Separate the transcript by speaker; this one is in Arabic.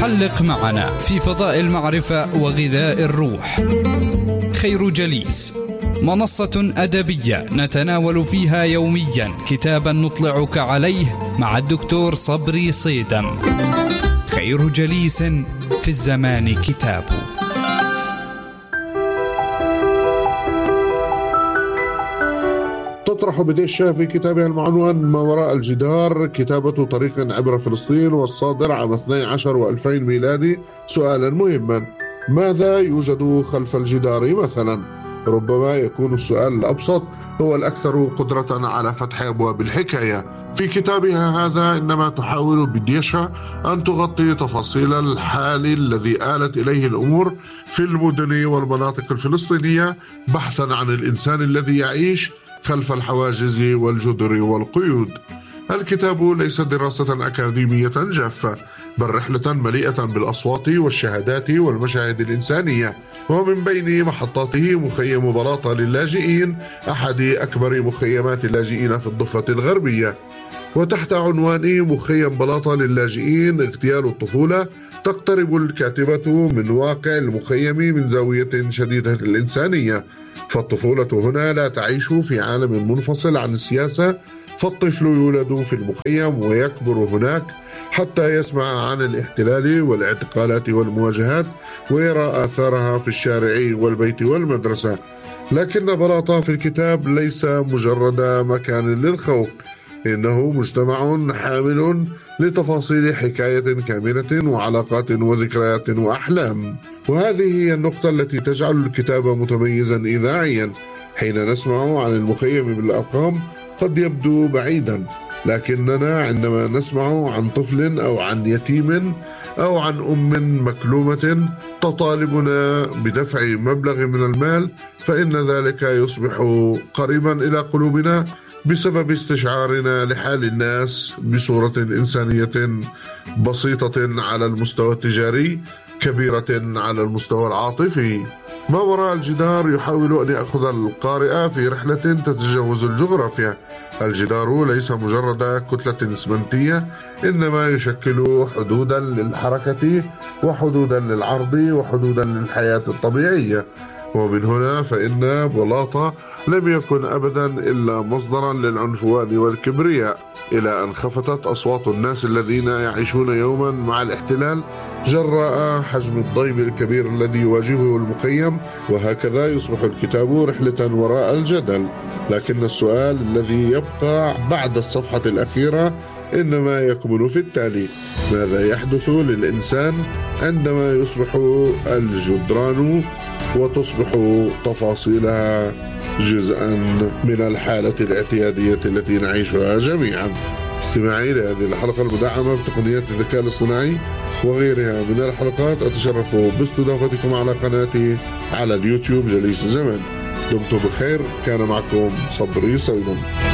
Speaker 1: حلق معنا في فضاء المعرفة وغذاء الروح. خير جليس، منصة أدبية نتناول فيها يوميا كتابا نطلعك عليه مع الدكتور صبري صيدم. خير جليس في الزمان كتاب.
Speaker 2: تطرح بديشة في كتابها المعنون ما وراء الجدار، كتابة طريق عبر فلسطين، والصادر عام 12 و2000 ميلادي، سؤالا مهما: ماذا يوجد خلف الجدار مثلا؟ ربما يكون السؤال الأبسط هو الأكثر قدرة على فتح أبواب الحكاية. في كتابها هذا إنما تحاول بديشة أن تغطي تفاصيل الحال الذي آلت إليه الأمور في المدن والمناطق الفلسطينية، بحثا عن الإنسان الذي يعيش خلف الحواجز والجدر والقيود. الكتاب ليس دراسة أكاديمية جافة، بل رحلة مليئة بالأصوات والشهادات والمشاهد الإنسانية، ومن بين محطاته مخيم بلاطة للاجئين، أحد أكبر مخيمات اللاجئين في الضفة الغربية. وتحت عنوان مخيم بلاطة للاجئين اغتيال الطفولة، تقترب الكاتبة من واقع المخيم من زاوية شديدة الإنسانية. فالطفولة هنا لا تعيش في عالم منفصل عن السياسة، فالطفل يولد في المخيم ويكبر هناك حتى يسمع عن الاحتلال والاعتقالات والمواجهات، ويرى آثارها في الشارع والبيت والمدرسة. لكن بلاطة في الكتاب ليس مجرد مكان للخوف، إنه مجتمع حامل لتفاصيل حكاية كاملة وعلاقات وذكريات وأحلام. وهذه هي النقطة التي تجعل الكتاب متميزا إذاعيا. حين نسمع عن المخيم بالأرقام قد يبدو بعيدا، لكننا عندما نسمع عن طفل أو عن يتيم أو عن أم مكلومة تطالبنا بدفع مبلغ من المال، فإن ذلك يصبح قريبا إلى قلوبنا بسبب استشعارنا لحال الناس بصورة إنسانية بسيطة على المستوى التجاري، كبيرة على المستوى العاطفي. ما وراء الجدار يحاول أن يأخذ القارئ في رحلة تتجاوز الجغرافيا. الجدار ليس مجرد كتلة إسمنتية، إنما يشكل حدودا للحركة وحدودا للعرض وحدودا للحياة الطبيعية. ومن هنا فإن بلاطة لم يكن أبدا إلا مصدرا للعنفوان والكبرياء، إلى أن خفتت أصوات الناس الذين يعيشون يوما مع الاحتلال جراء حجم الضيم الكبير الذي يواجهه المخيم. وهكذا يصبح الكتاب رحلة وراء الجدل. لكن السؤال الذي يبقى بعد الصفحة الأخيرة إنما يكمن في التالي: ماذا يحدث للإنسان عندما يصبح الجدران وتصبح تفاصيلها جزءا من الحالة الاعتيادية التي نعيشها جميعا؟ استماعي لهذه الحلقة المدعمة بتقنيات الذكاء الاصطناعي وغيرها من الحلقات. أتشرف باستضافتكم على قناتي على اليوتيوب جليس الزمان. دمتم بخير. كان معكم صبري صيدم.